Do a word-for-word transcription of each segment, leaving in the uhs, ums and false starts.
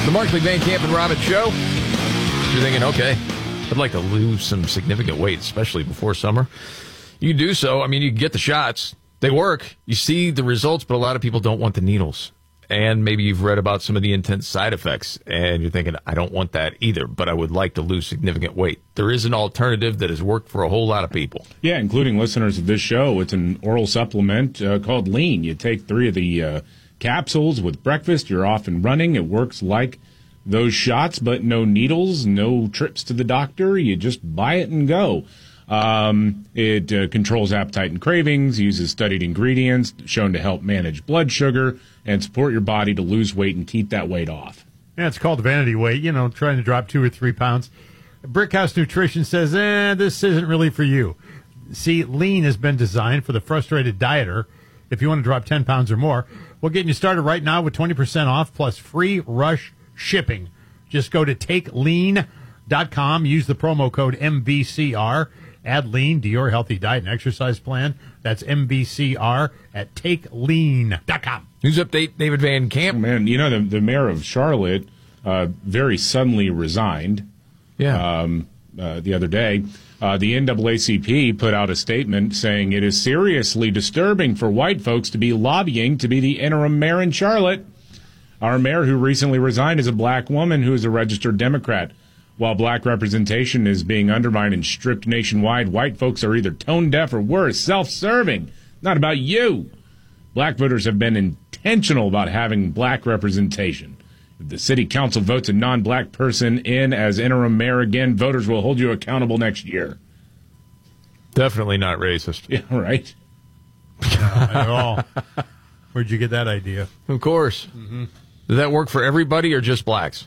The Markley, Van Camp, and Robbins Show. You're thinking, okay, I'd like to lose some significant weight, especially before summer. You can do so. I mean, you can get the shots. They work. You see the results, but a lot of people don't want the needles. And maybe you've read about some of the intense side effects, and you're thinking, I don't want that either, but I would like to lose significant weight. There is an alternative that has worked for a whole lot of people. Yeah, including listeners of this show. It's an oral supplement uh, called Lean. You take three of the uh, capsules with breakfast. You're off and running. It works like those shots, but no needles, no trips to the doctor. You just buy it and go. Um, it uh, controls appetite and cravings, uses studied ingredients, shown to help manage blood sugar and support your body to lose weight and keep that weight off. Yeah, it's called vanity weight, you know, trying to drop two or three pounds. Brickhouse Nutrition says, eh, this isn't really for you. See, Lean has been designed for the frustrated dieter. If you want to drop ten pounds or more, we're getting you started right now with twenty percent off plus free rush shipping. Just go to take lean dot com, use the promo code M V C R. Add Lean to your healthy diet and exercise plan. That's M V C R at take lean dot com. News update, David Van Camp. Oh, man, you know, the, the mayor of Charlotte uh, very suddenly resigned Yeah. um, uh, the other day. Uh, the N double A C P put out a statement saying it is seriously disturbing for white folks to be lobbying to be the interim mayor in Charlotte. Our mayor, who recently resigned, is a black woman who is a registered Democrat. While black representation is being undermined and stripped nationwide, white folks are either tone deaf or worse, self-serving. Not about you. Black voters have been intentional about having black representation. If the city council votes a non-black person in as interim mayor again, voters will hold you accountable next year. Definitely not racist. Yeah, right. Not at all. Where'd you get that idea? Of course. Mm-hmm. Does that work for everybody or just blacks?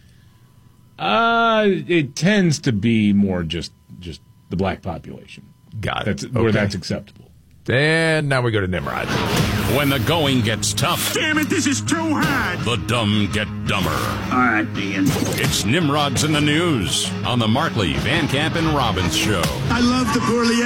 Uh, it tends to be more just just the black population. Got it. That's okay. where that's acceptable. And now we go to Nimrod. When the going gets tough, Damn it, this is too hard. the dumb get dumber. All right, Ian. It's Nimrod's in the News on the Markley, Van Camp, and Robbins Show. I love the poorly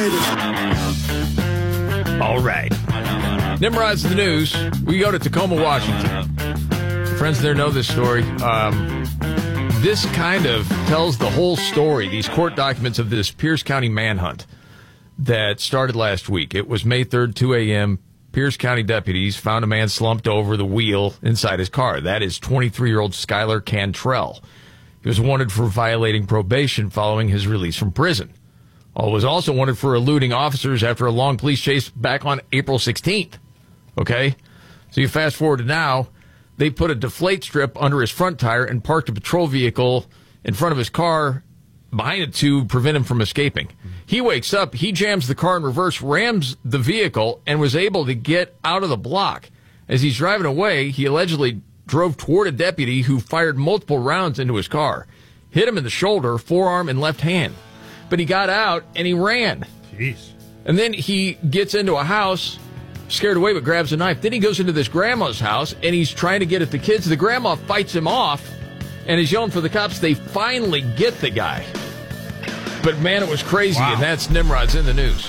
educated. All right. Nimrod's in the News. We go to Tacoma, Washington. Friends there know this story. Um... This kind of tells the whole story, these court documents of this Pierce County manhunt that started last week. It was May third, two a.m. Pierce County deputies found a man slumped over the wheel inside his car. That is twenty-three-year-old Skylar Cantrell. He was wanted for violating probation following his release from prison. He was also wanted for eluding officers after a long police chase back on April sixteenth. Okay? So you fast forward to now. They put a deflate strip under his front tire and parked a patrol vehicle in front of his car behind it to prevent him from escaping. He wakes up, he jams the car in reverse, rams the vehicle, and was able to get out of the block. As he's driving away, he allegedly drove toward a deputy who fired multiple rounds into his car, hit him in the shoulder, forearm, and left hand. But he got out and he ran. Jeez. And then he gets into a house, scared away, but grabs a knife. Then he goes into this grandma's house, and he's trying to get at the kids. The grandma fights him off, and is yelling for the cops. They finally get the guy. But, man, it was crazy, wow. And that's Nimrod's in the News.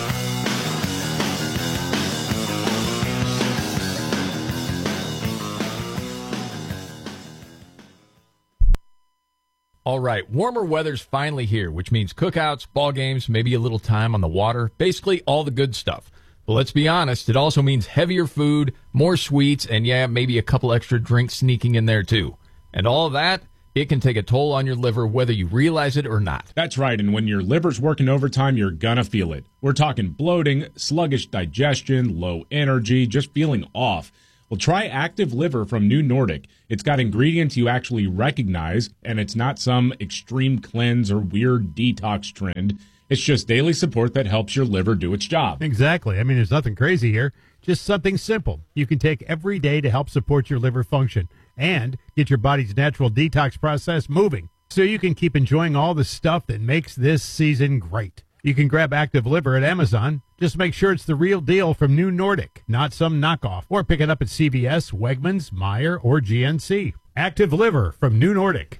All right, warmer weather's finally here, which means cookouts, ball games, maybe a little time on the water, basically all the good stuff. But let's be honest, it also means heavier food, more sweets, and yeah, maybe a couple extra drinks sneaking in there too. And all of that, it can take a toll on your liver whether you realize it or not. That's right, and when your liver's working overtime, you're gonna feel it. We're talking bloating, sluggish digestion, low energy, just feeling off. Well, try Active Liver from New Nordic. It's got ingredients you actually recognize, and it's not some extreme cleanse or weird detox trend. It's just daily support that helps your liver do its job. Exactly. I mean, there's nothing crazy here. Just something simple you can take every day to help support your liver function and get your body's natural detox process moving so you can keep enjoying all the stuff that makes this season great. You can grab Active Liver at Amazon. Just make sure it's the real deal from New Nordic, not some knockoff. Or pick it up at C V S, Wegmans, Meijer, or G N C. Active Liver from New Nordic.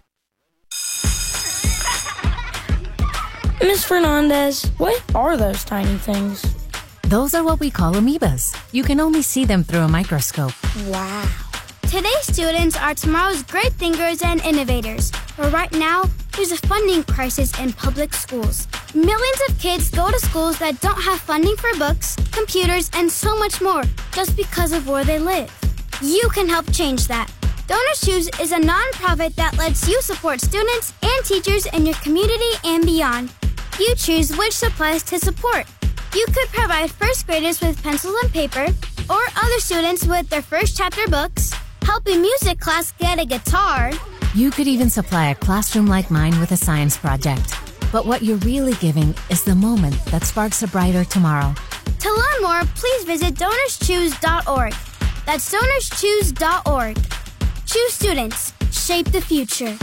Miss Fernandez, what are those tiny things? Those are what we call amoebas. You can only see them through a microscope. Wow. Today's students are tomorrow's great thinkers and innovators. But right now, there's a funding crisis in public schools. Millions of kids go to schools that don't have funding for books, computers, and so much more just because of where they live. You can help change that. Donors Choose is a nonprofit that lets you support students and teachers in your community and beyond. You choose which supplies to support. You could provide first graders with pencils and paper, or other students with their first chapter books, help a music class get a guitar. You could even supply a classroom like mine with a science project. But what you're really giving is the moment that sparks a brighter tomorrow. To learn more, please visit donors choose dot org. That's donors choose dot org. Choose students. Shape the future.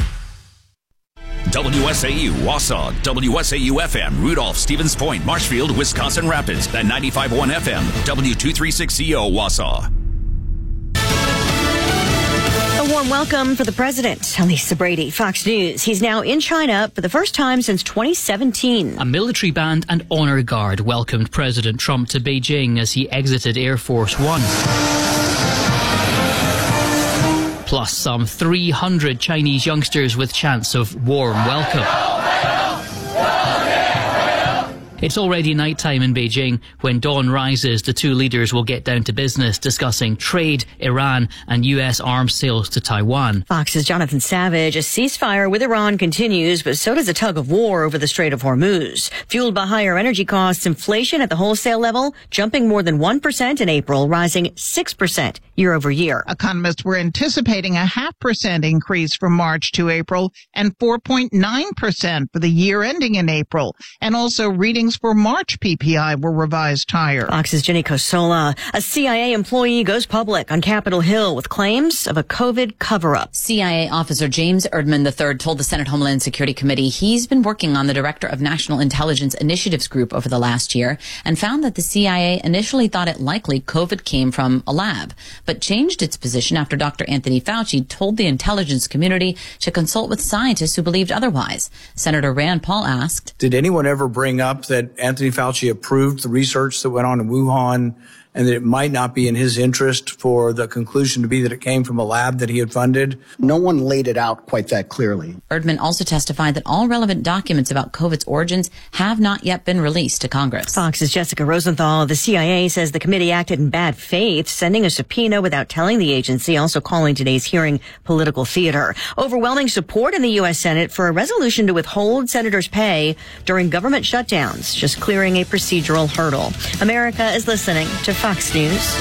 W S A U Wausau, W S A U F M, Rudolph, Stevens Point, Marshfield, Wisconsin Rapids, and ninety-five point one F M, W two thirty-six C O Wausau. A warm welcome for the president, Lisa Brady, Fox News. He's now in China for the first time since twenty seventeen. A military band and honor guard welcomed President Trump to Beijing as he exited Air Force One. Plus some three hundred Chinese youngsters with chants of warm welcome. It's already nighttime in Beijing. When dawn rises, the two leaders will get down to business discussing trade, Iran, and U S arms sales to Taiwan. Fox's Jonathan Savage. A ceasefire with Iran continues, but so does a tug of war over the Strait of Hormuz. Fueled by higher energy costs, inflation at the wholesale level jumping more than one percent in April, rising six percent year over year. Economists were anticipating a half percent increase from March to April and four point nine percent for the year ending in April. And also readings for March P P I were revised higher. Fox's Jenny Cosola. A C I A employee goes public on Capitol Hill with claims of a COVID cover-up. C I A Officer James Erdman the third told the Senate Homeland Security Committee he's been working on the Director of National Intelligence Initiatives Group over the last year and found that the C I A initially thought it likely COVID came from a lab, but changed its position after Doctor Anthony Fauci told the intelligence community to consult with scientists who believed otherwise. Senator Rand Paul asked, did anyone ever bring up that Anthony Fauci approved the research that went on in Wuhan and that it might not be in his interest for the conclusion to be that it came from a lab that he had funded? No one laid it out quite that clearly. Erdman also testified that all relevant documents about COVID's origins have not yet been released to Congress. Fox's Jessica Rosenthal. The C I A says the committee acted in bad faith, sending a subpoena without telling the agency, also calling today's hearing political theater. Overwhelming support in the U S Senate for a resolution to withhold senators' pay during government shutdowns, just clearing a procedural hurdle. America is listening to Fox News.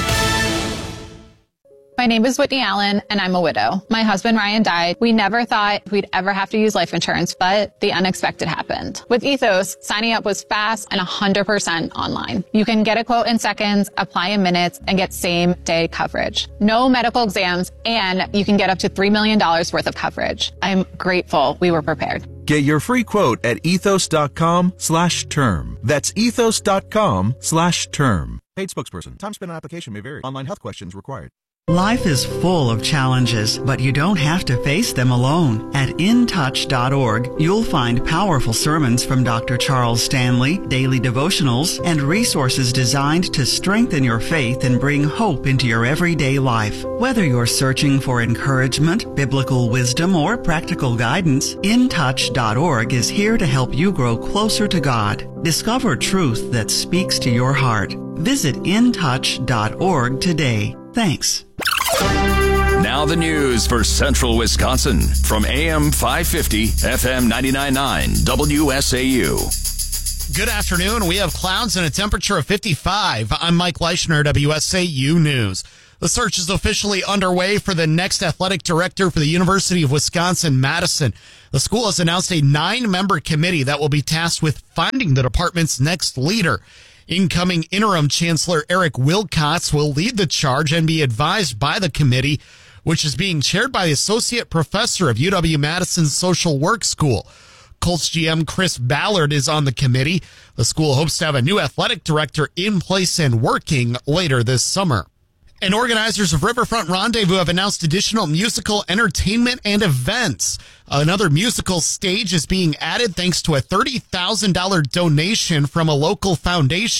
My name is Whitney Allen, and I'm a widow. My husband, Ryan, died. We never thought we'd ever have to use life insurance, but the unexpected happened. With Ethos, signing up was fast and one hundred percent online. You can get a quote in seconds, apply in minutes, and get same-day coverage. No medical exams, and you can get up to three million dollars worth of coverage. I'm grateful we were prepared. Get your free quote at ethos.com slash term. That's ethos.com slash term. Paid spokesperson. Time spent on application may vary. Online health questions required. Life is full of challenges, but you don't have to face them alone. At in touch dot org, you'll find powerful sermons from Doctor Charles Stanley, daily devotionals, and resources designed to strengthen your faith and bring hope into your everyday life. Whether you're searching for encouragement, biblical wisdom, or practical guidance, in touch dot org is here to help you grow closer to God. Discover truth that speaks to your heart. Visit in touch dot org today. Thanks. Now the news for Central Wisconsin from A M five fifty, F M ninety-nine point nine, W S A U. Good afternoon. We have clouds and a temperature of fifty-five. I'm Mike Leischner, W S A U News. The search is officially underway for the next athletic director for the University of Wisconsin-Madison. The school has announced a nine-member committee that will be tasked with finding the department's next leader. Incoming interim Chancellor Eric Wilcox will lead the charge and be advised by the committee, which is being chaired by the Associate Professor of U W-Madison's Social Work School. Colts G M Chris Ballard is on the committee. The school hopes to have a new athletic director in place and working later this summer. And organizers of Riverfront Rendezvous have announced additional musical entertainment and events. Another musical stage is being added thanks to a thirty thousand dollars donation from a local foundation.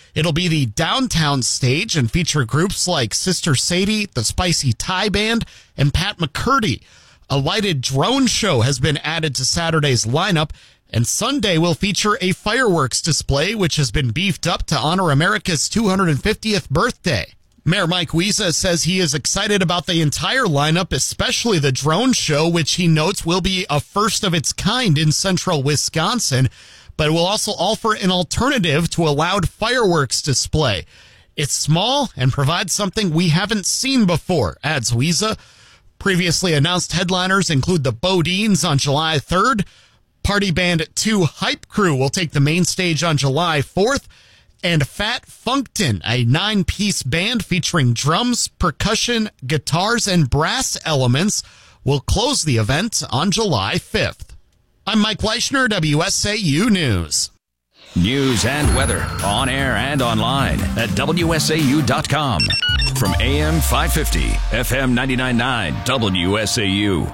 It'll be the downtown stage and feature groups like Sister Sadie, the Spicy Thai Band, and Pat McCurdy. A lighted drone show has been added to Saturday's lineup, and Sunday will feature a fireworks display, which has been beefed up to honor America's two hundred fiftieth birthday. Mayor Mike Wiese says he is excited about the entire lineup, especially the drone show, which he notes will be a first of its kind in central Wisconsin, but it will also offer an alternative to a loud fireworks display. It's small and provides something we haven't seen before, adds Wiese. Previously announced headliners include the Bodines on July third. Party band two Hype Crew will take the main stage on July fourth. And Fat Funkton, a nine-piece band featuring drums, percussion, guitars, and brass elements, will close the event on July fifth. I'm Mike Leischner, W S A U News. News and weather on air and online at W S A U dot com. From A M five fifty, F M ninety-nine point nine, W S A U.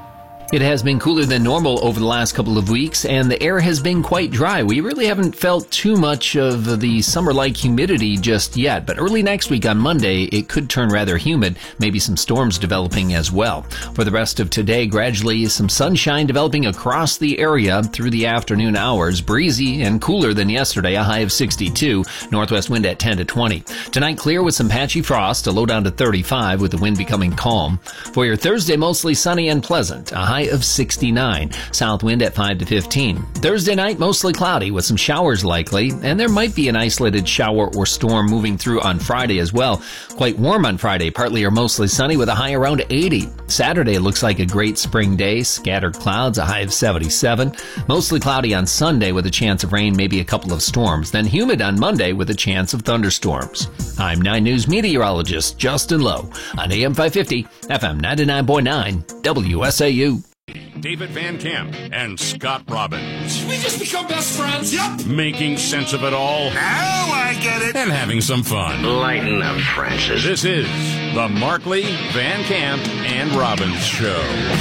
It has been cooler than normal over the last couple of weeks, and the air has been quite dry. We really haven't felt too much of the summer-like humidity just yet, but early next week on Monday, it could turn rather humid, maybe some storms developing as well. For the rest of today, gradually some sunshine developing across the area through the afternoon hours, breezy and cooler than yesterday, a high of sixty-two, northwest wind at ten to twenty. Tonight, clear with some patchy frost, a low down to thirty-five with the wind becoming calm. For your Thursday, mostly sunny and pleasant, a high of sixty-nine, south wind at five to fifteen. Thursday night, mostly cloudy with some showers likely, and there might be an isolated shower or storm moving through on Friday as well. Quite warm on Friday, partly or mostly sunny with a high around eighty. Saturday looks like a great spring day, scattered clouds, a high of seventy-seven. Mostly cloudy on Sunday with a chance of rain, maybe a couple of storms. Then humid on Monday with a chance of thunderstorms. I'm nine News meteorologist Justin Lowe on A M five fifty, F M ninety-nine point nine, W S A U. David Van Camp and Scott Robbins. We just become best friends. Yep. Making sense of it all. Now I get it. And having some fun. Lighten up, Francis. This is the Markley, Van Camp, and Robbins Show.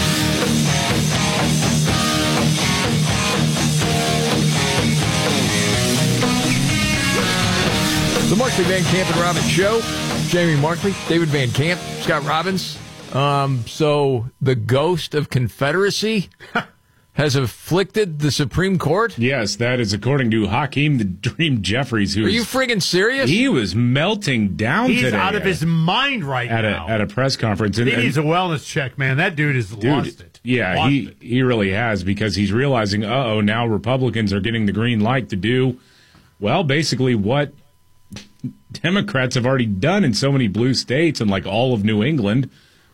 The Markley, Van Camp, and Robbins Show. Jamie Markley, David Van Camp, Scott Robbins. Um, so the ghost of Confederacy has afflicted the Supreme Court? Yes, that is according to Hakeem the Dream Jeffries. Who Are you friggin' serious? He was melting down He's today. out of his mind right at now. A, at a press conference. And, And, he needs a wellness check, man. That dude has dude, lost it. Yeah, lost he, it. he really has, because he's realizing, uh-oh, now Republicans are getting the green light to do, well, basically what Democrats have already done in so many blue states and like all of New England.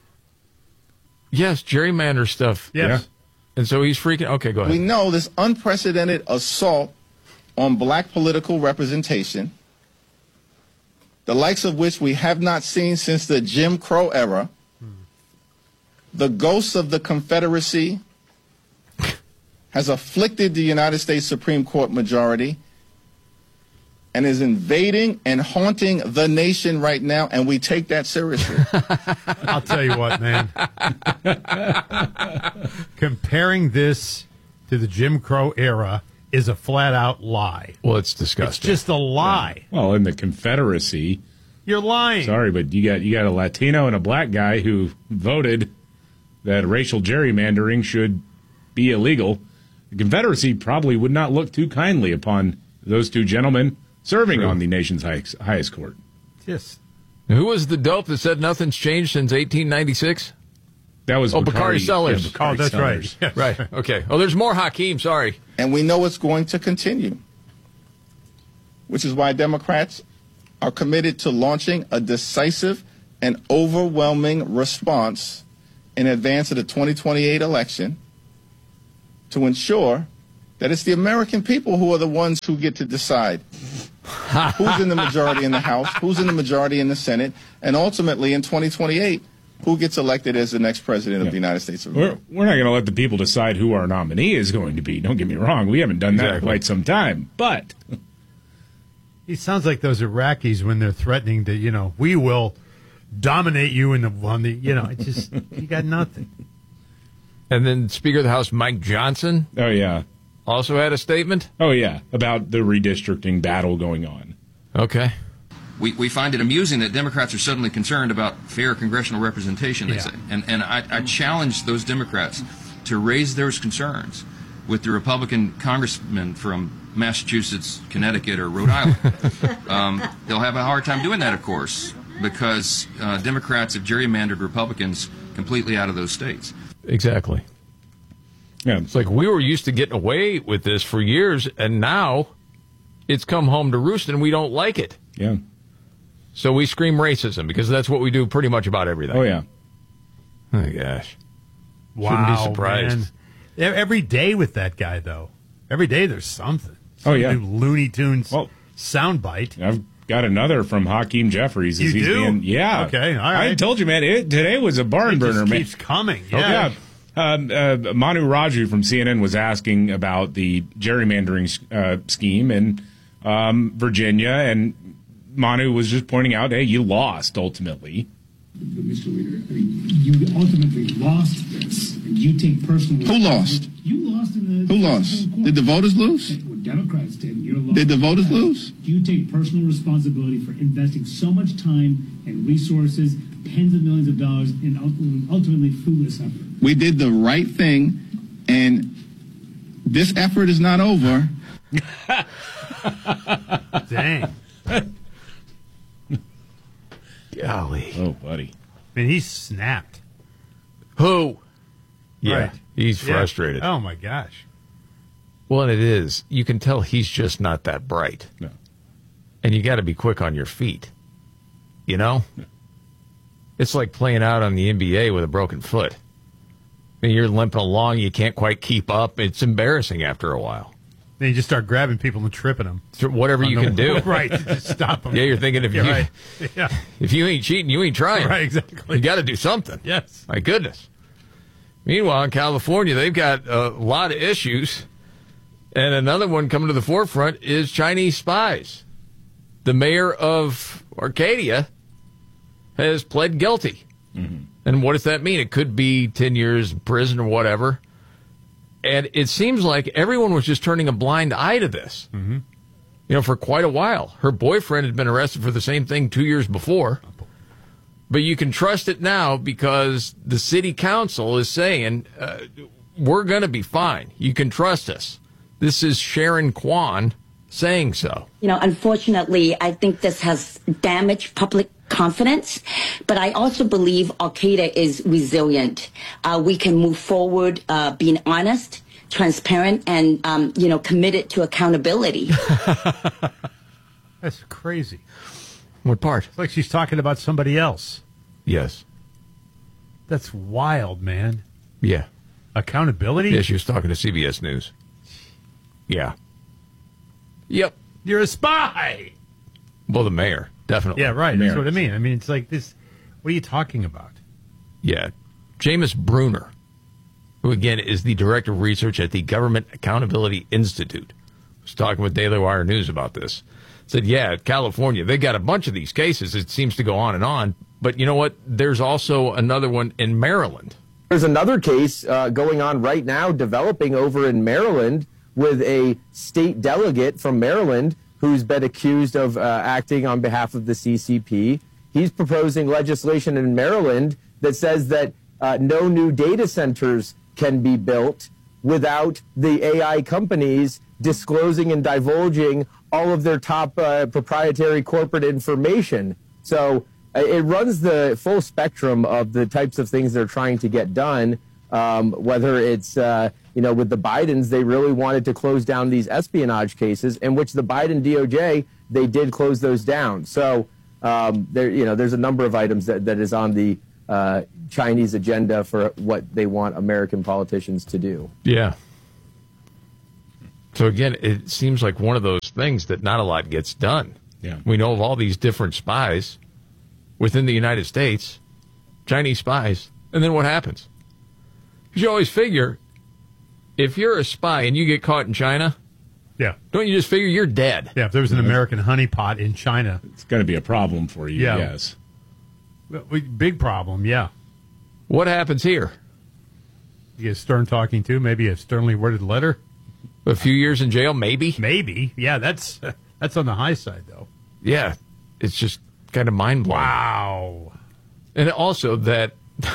Yes, gerrymander stuff. Yes. Yeah. And so he's freaking. Okay, go ahead. We know this unprecedented assault on black political representation, the likes of which we have not seen since the Jim Crow era. The ghost of the Confederacy has afflicted the United States Supreme Court majority and is invading and haunting the nation right now, and we take that seriously. I'll tell you what, man. Comparing this to the Jim Crow era is a flat-out lie. Well, it's disgusting. It's just a lie. Yeah. Well, in the Confederacy, you're lying. Sorry, but you got you got a Latino and a black guy who voted that racial gerrymandering should be illegal. The Confederacy probably would not look too kindly upon those two gentlemen serving True. on the nation's highest, highest court. Yes. Who was the dope that said nothing's changed since eighteen ninety-six? That was oh, Bakari, Bakari Sellers. Yeah, Bakari oh, that's Sellers. right. Yes. Right. Okay. Oh, there's more Hakeem. Sorry. And we know it's going to continue, which is why Democrats are committed to launching a decisive and overwhelming response in advance of the twenty twenty-eight election to ensure that it's the American people who are the ones who get to decide who's in the majority in the House, who's in the majority in the Senate, and ultimately in twenty twenty-eight, who gets elected as the next president yeah. of the United States of America. We're, we're not going to let the people decide who our nominee is going to be. Don't get me wrong. We haven't done that exactly. in quite some time. But he sounds like those Iraqis when they're threatening to, you know, we will dominate you in the, on the you know, it just, you got nothing. And then Speaker of the House Mike Johnson. Oh, yeah. Also had a statement? Oh, yeah, about the redistricting battle going on. Okay. We, we find it amusing that Democrats are suddenly concerned about fair congressional representation, they Yeah. say. And, and I, I challenge those Democrats to raise those concerns with the Republican congressmen from Massachusetts, Connecticut, or Rhode Island. um, they'll have a hard time doing that, of course, because uh, Democrats have gerrymandered Republicans completely out of those states. Exactly. Yeah. It's like we were used to getting away with this for years, and now it's come home to roost, and we don't like it. Yeah. So we scream racism because that's what we do pretty much about everything. Oh, yeah. Oh, gosh. Wow, Shouldn't be surprised. man. E- Every day with that guy, though. Every day there's something. Some Oh, yeah. new Looney Tunes soundbite. I've got another from Hakeem Jeffries. as You he's do? Being, yeah. Okay, all I right. told you, man, it, today was a barn It just burner, man. keeps coming. Oh, Yeah. yeah. Um, uh, Manu Raju from C N N was asking about the gerrymandering uh, scheme in um, Virginia, and Manu was just pointing out, hey, you lost ultimately. Mister Leader, I mean, you ultimately lost this, and you take personal. Who lost? You lost in the. Who lost? Did the voters lose? Well, Democrats did. You're lost. Did the voters lose? You take personal responsibility for investing so much time and resources, tens of millions of dollars, in ultimately, ultimately fruitless effort. We did the right thing, and this effort is not over. Dang. Golly. Oh, buddy. I mean, he's snapped. Who? Yeah. Right. He's Yeah. frustrated. Oh, my gosh. Well, and it is. You can tell he's just not that bright. No. And you got to be quick on your feet. You know? No. It's like playing out on the N B A with a broken foot. I mean, you're limping along, you can't quite keep up. It's embarrassing after a while. Then you just start grabbing people and tripping them. So whatever you can do. Right. Just stop them. Yeah, you're thinking if Yeah, you right. Yeah. if you ain't cheating, you ain't trying. Right, exactly. You got to do something. Yes. My goodness. Meanwhile, in California, they've got a lot of issues. And another one coming to the forefront is Chinese spies. The mayor of Arcadia has pled guilty. Mm-hmm. And what does that mean? It could be ten years in prison or whatever. And it seems like everyone was just turning a blind eye to this. Mm-hmm. You know, for quite a while. Her boyfriend had been arrested for the same thing two years before. But you can trust it now because the city council is saying, uh, we're going to be fine. You can trust us. This is Sharon Kwan saying so. You know, unfortunately, I think this has damaged public confidence, but I also believe Al-Qaeda is resilient. Uh, we can move forward uh, being honest, transparent, and, um, you know, committed to accountability. That's crazy. What part? It's like she's talking about somebody else. Yes. That's wild, man. Yeah. Accountability? Yeah, she was talking to C B S News. Yeah. Yep. You're a spy. Well, the mayor, definitely. Yeah, right. The That's mayor. what I mean. I mean, it's like this. What are you talking about? Yeah. Jameis Bruner, who again is the director of research at the Government Accountability Institute, was talking with Daily Wire News about this. Said, yeah, California, they got a bunch of these cases. It seems to go on and on. But you know what? There's also another one in Maryland. There's another case uh, going on right now, developing over in Maryland, with a state delegate from Maryland who's been accused of uh, acting on behalf of the C C P. He's proposing legislation in Maryland that says that uh, no new data centers can be built without the A I companies disclosing and divulging all of their top uh, proprietary corporate information. So uh, it runs the full spectrum of the types of things they're trying to get done. Um, whether it's, uh, you know, with the Bidens, they really wanted to close down these espionage cases, in which the Biden D O J, they did close those down. So um, there, you know, there's a number of items that, that is on the uh, Chinese agenda for what they want American politicians to do. Yeah. So again, it seems like one of those things that not a lot gets done. Yeah. We know of all these different spies within the United States, Chinese spies, and then what happens? Because you always figure, if you're a spy and you get caught in China, yeah, don't you just figure you're dead? Yeah, if there was an American honeypot in China, it's going to be a problem for you, yeah. yes. Big problem, yeah. What happens here? You get a stern talking to, maybe a sternly worded letter. A few years in jail, maybe? Maybe, yeah, that's that's on the high side, though. Yeah, it's just kind of mind-blowing. Wow. And also that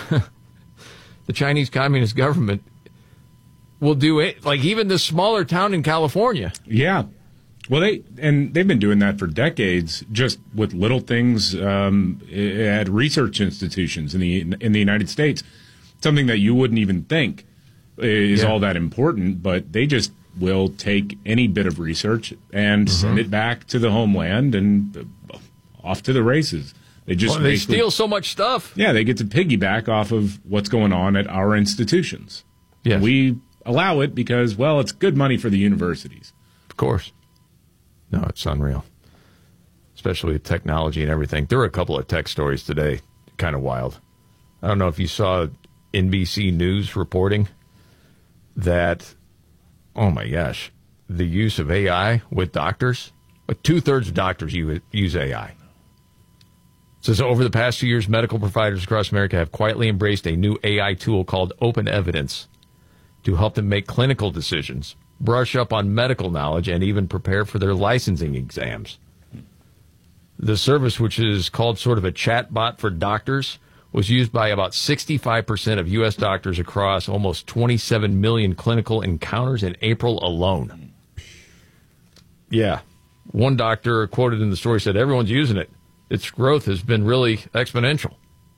the Chinese Communist government will do it, like even this smaller town in California. Yeah. Well, they and they've been doing that for decades, just with little things um, at research institutions in the in the United States. Something that you wouldn't even think is Yeah. all that important, but they just will take any bit of research and Mm-hmm. send it back to the homeland and uh, off to the races. They just Well, they basically- steal so much stuff. Yeah, they get to piggyback off of what's going on at our institutions. Yes. We allow it because, well, it's good money for the universities. Of course. No, it's unreal. Especially with technology and everything. There were a couple of tech stories today, kind of wild. I don't know if you saw N B C News reporting that, oh my gosh, the use of A I with doctors, like two-thirds of doctors u- use A I. It says over the past few years, medical providers across America have quietly embraced a new A I tool called Open Evidence to help them make clinical decisions, brush up on medical knowledge, and even prepare for their licensing exams. The service, which is called sort of a chat bot for doctors, was used by about sixty-five percent of U S doctors across almost twenty-seven million clinical encounters in April alone. Yeah. One doctor quoted in the story said, everyone's using it. Its growth has been really exponential.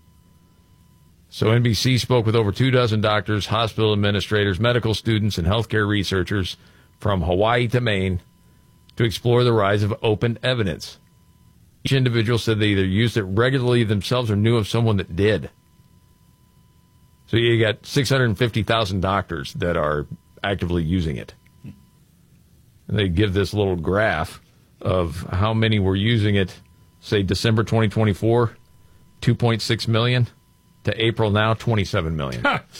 So N B C spoke with over two dozen doctors, hospital administrators, medical students, and healthcare researchers from Hawaii to Maine to explore the rise of open evidence. Each individual said they either used it regularly themselves or knew of someone that did. So you got six hundred fifty thousand doctors that are actively using it. And they give this little graph of how many were using it, say December twenty twenty-four, two point six million. To April now, twenty-seven million.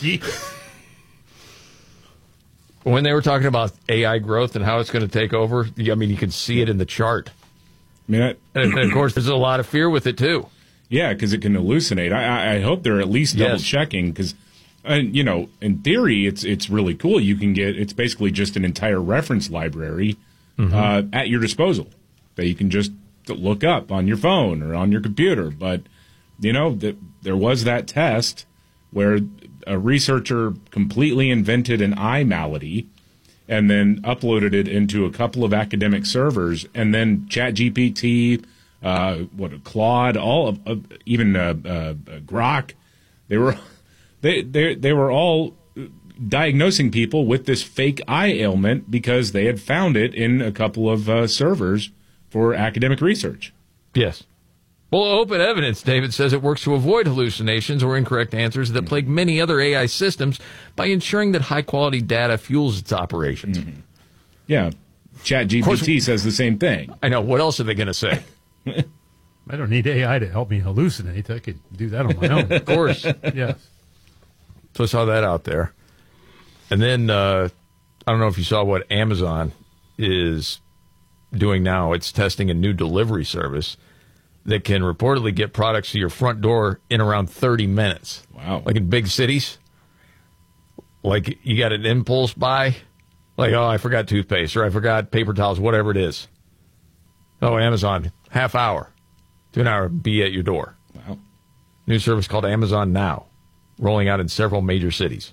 When they were talking about A I growth and how it's going to take over, I mean, you can see it in the chart. I mean, I, and, and of course, there's a lot of fear with it, too. Yeah, because it can hallucinate. I, I, I hope they're at least double Yes. checking because, you know, in theory, it's it's really cool. You can get it's basically just an entire reference library Mhm. uh, at your disposal that you can just look up on your phone or on your computer. But you know, that there was that test where a researcher completely invented an eye malady and then uploaded it into a couple of academic servers, and then ChatGPT, uh, what Claude, all of uh, even uh, uh, Grok, they were they they they were all diagnosing people with this fake eye ailment because they had found it in a couple of uh, servers for academic research. Yes. Well, Open Evidence, David says it works to avoid hallucinations or incorrect answers that plague many other A I systems by ensuring that high-quality data fuels its operations. Mm-hmm. Yeah, ChatGPT says the same thing. I know. What else are they going to say? I don't need A I to help me hallucinate. I could do that on my own. Of course. Yes. So I saw that out there. And then, uh, I don't know if you saw what Amazon is doing now. It's testing a new delivery service that can reportedly get products to your front door in around thirty minutes. Wow. Like in big cities. Like you got an impulse buy. Like, oh, I forgot toothpaste or I forgot paper towels, whatever it is. Oh, Amazon, half hour to an hour, be at your door. Wow. New service called Amazon Now, rolling out in several major cities.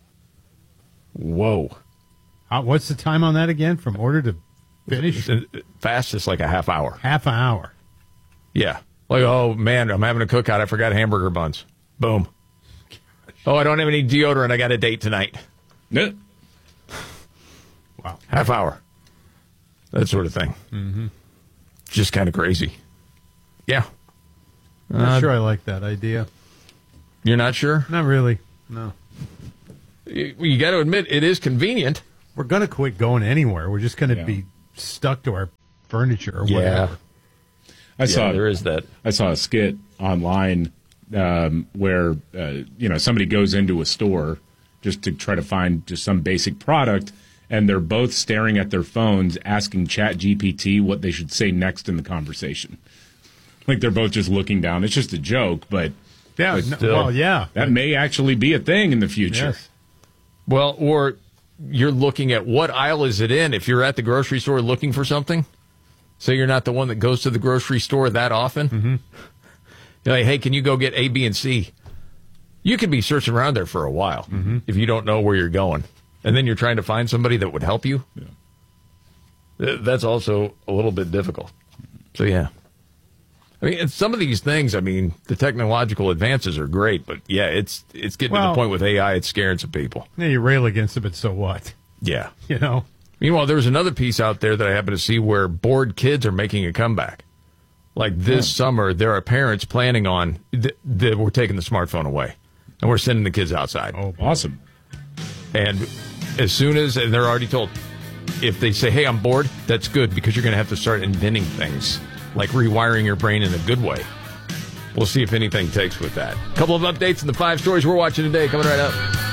Whoa. Uh, what's the time on that again? From order to finish? Fastest, like a half hour. Half an hour. Yeah. Like, oh, man, I'm having a cookout. I forgot hamburger buns. Boom. Oh, I don't have any deodorant. I got a date tonight. Yeah. Wow. Half hour. That sort of thing. Mm-hmm. Just kind of crazy. Yeah. I'm not Uh, sure I like that idea. You're not sure? Not really. No. You, you got to admit, it is convenient. We're going to quit going anywhere. We're just going to Yeah. be stuck to our furniture or Yeah. whatever. I Yeah, saw there is that. I saw a skit online um, where uh, you know somebody goes into a store just to try to find just some basic product, and they're both staring at their phones, asking ChatGPT what they should say next in the conversation. Like they're both just looking down. It's just a joke, but Yeah. but no- still, well, yeah. that may actually be a thing in the future. Yes. Well, or you're looking at what aisle is it in. If you're at the grocery store looking for something, Say you're not the one that goes to the grocery store that often. Mm-hmm. You're like, hey, can you go get A, B, and C? You could be searching around there for a while mm-hmm. if you don't know where you're going. And then you're trying to find somebody that would help you. Yeah. That's also a little bit difficult. So, yeah. I mean, some of these things, I mean, the technological advances are great, but, yeah, it's it's getting well, to the point with A I, it's scaring some people. Yeah, you rail against it, but so what? Yeah. You know? Meanwhile, there was another piece out there that I happened to see where bored kids are making a comeback. Like this yeah. summer, there are parents planning on th- that we're taking the smartphone away, and we're sending the kids outside. Oh, awesome. And as soon as, and they're already told, if they say, hey, I'm bored, that's good, because you're going to have to start inventing things, like rewiring your brain in a good way. We'll see if anything takes with that. A couple of updates in the five stories we're watching today coming right up.